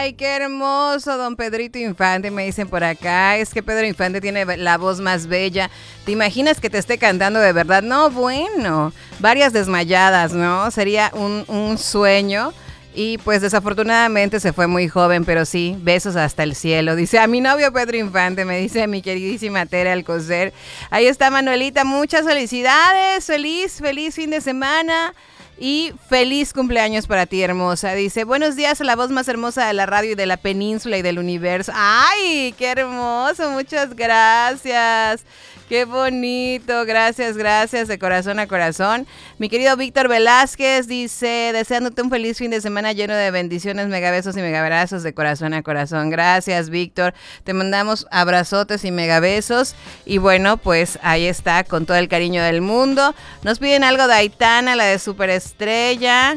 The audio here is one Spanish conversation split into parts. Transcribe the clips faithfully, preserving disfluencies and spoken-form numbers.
Ay, qué hermoso, don Pedrito Infante, me dicen por acá. Es que Pedro Infante tiene la voz más bella. ¿Te imaginas que te esté cantando de verdad? No, bueno, varias desmayadas, ¿no? Sería un, un sueño. Y pues desafortunadamente se fue muy joven, pero sí, besos hasta el cielo. Dice a mi novio Pedro Infante, me dice mi queridísima Tere Alcocer. Ahí está Manuelita, muchas felicidades, feliz, feliz fin de semana. Y feliz cumpleaños para ti, hermosa. Dice, buenos días a la voz más hermosa de la radio y de la península y del universo. ¡Ay, qué hermoso! Muchas gracias. ¡Qué bonito! Gracias, gracias, de corazón a corazón. Mi querido Víctor Velázquez dice, deseándote un feliz fin de semana lleno de bendiciones, megabesos y megabrazos de corazón a corazón. Gracias, Víctor. Te mandamos abrazotes y megabesos. Y bueno, pues ahí está, con todo el cariño del mundo. Nos piden algo de Aitana, la de Superestrella.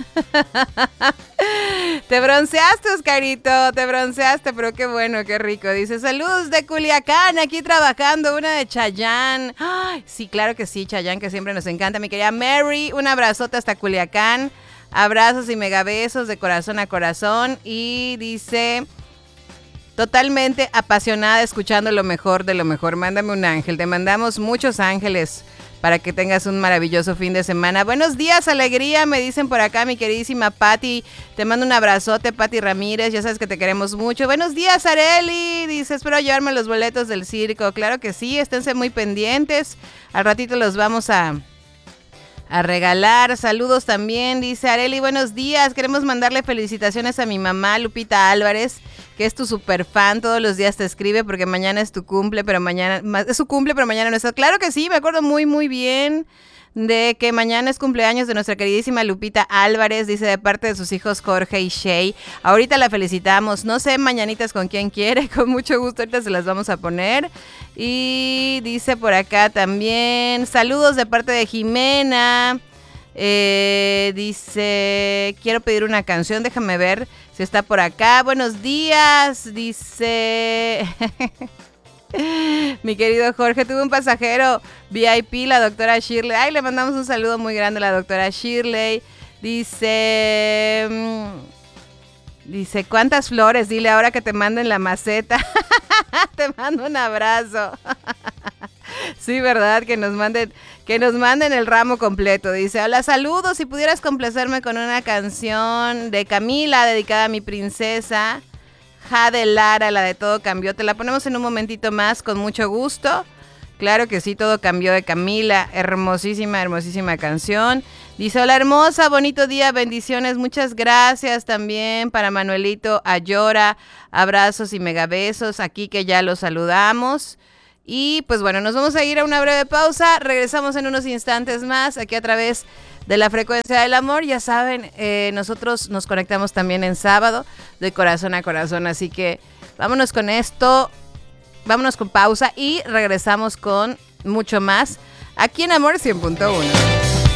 Te bronceaste, Oscarito, te bronceaste, pero qué bueno, qué rico. Dice, saludos de Culiacán, aquí trabajando, una de Chayanne. Ay, sí, claro que sí, Chayanne, que siempre nos encanta. Mi querida Mary, un abrazote hasta Culiacán. Abrazos y megabesos de corazón a corazón. Y dice, totalmente apasionada escuchando lo mejor de lo mejor. Mándame un ángel, te mandamos muchos ángeles para que tengas un maravilloso fin de semana. Buenos días, alegría, me dicen por acá mi queridísima Patti. Te mando un abrazote, Patti Ramírez, ya sabes que te queremos mucho. Buenos días, Areli, dice, espero llevarme los boletos del circo. Claro que sí, esténse muy pendientes. Al ratito los vamos a... a regalar. Saludos también, dice Areli, buenos días, queremos mandarle felicitaciones a mi mamá Lupita Álvarez, que es tu super fan, todos los días te escribe porque mañana es tu cumple, pero mañana es su cumple, pero mañana no está. Claro que sí, me acuerdo muy muy bien de que mañana es cumpleaños de nuestra queridísima Lupita Álvarez, dice de parte de sus hijos Jorge y Shay. Ahorita la felicitamos, no sé mañanitas con quién quiere, con mucho gusto ahorita se las vamos a poner. Y dice por acá también, saludos de parte de Jimena. Eh, dice, quiero pedir una canción, déjame ver si está por acá. Buenos días, dice... Mi querido Jorge, tuve un pasajero V I P, la doctora Shirley. Ay, le mandamos un saludo muy grande a la doctora Shirley. Dice... Dice, ¿cuántas flores? Dile ahora que te manden la maceta. Te mando un abrazo. Sí, ¿verdad? Que nos manden, que nos manden el ramo completo. Dice, hola, saludos. Si pudieras complacerme con una canción de Camila dedicada a mi princesa Jade Lara, la de Todo Cambió. Te la ponemos en un momentito más, con mucho gusto. Claro que sí, Todo Cambió de Camila. Hermosísima, hermosísima canción. Dice, hola hermosa, bonito día, bendiciones. Muchas gracias también para Manuelito Ayora. Abrazos y megabesos aquí que ya los saludamos. Y pues bueno, nos vamos a ir a una breve pausa. Regresamos en unos instantes más aquí a través de la frecuencia del amor. Ya saben, eh, nosotros nos conectamos también en sábado de corazón a corazón. Así que vámonos con esto. Vámonos con pausa y regresamos con mucho más aquí en Amor cien punto uno.